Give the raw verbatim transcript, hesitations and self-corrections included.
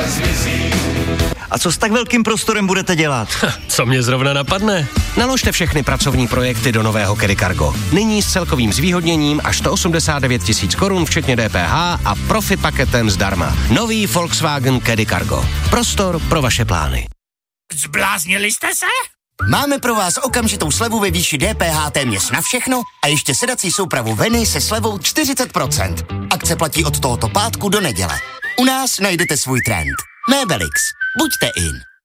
A co s tak velkým prostorem budete dělat? Co mě zrovna napadne? Naložte všechny pracovní projekty do nového Caddy Cargo. Nyní s celkovým zvýhodněním až sto osmdesát devět tisíc korun, včetně D P H a profi paketem zdarma. Nový Volkswagen Caddy Cargo. Prostor pro vaše plány. Zbláznili jste se? Máme pro vás okamžitou slevu ve výši D P H téměř na všechno a ještě sedací soupravu Veny se slevou čtyřicet procent. Akce platí od tohoto pátku do neděle. U nás najdete svůj trend. Mébelix. Buďte in.